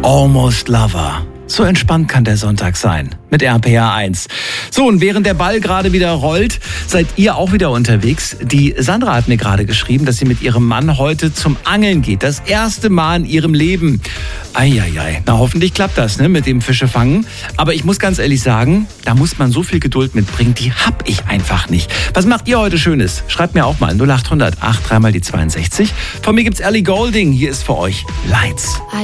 Almost Lover. So entspannt kann der Sonntag sein mit RPR 1. So, und während der Ball gerade wieder rollt, seid ihr auch wieder unterwegs. Die Sandra hat mir gerade geschrieben, dass sie mit ihrem Mann heute zum Angeln geht. Das erste Mal in ihrem Leben. Eieiei, na hoffentlich klappt das, ne, mit dem Fische fangen. Aber ich muss ganz ehrlich sagen, da muss man so viel Geduld mitbringen, die hab ich einfach nicht. Was macht ihr heute Schönes? Schreibt mir auch mal 0800 83 mal die 62. Von mir gibt's Ellie Goulding. Hier ist für euch Lights.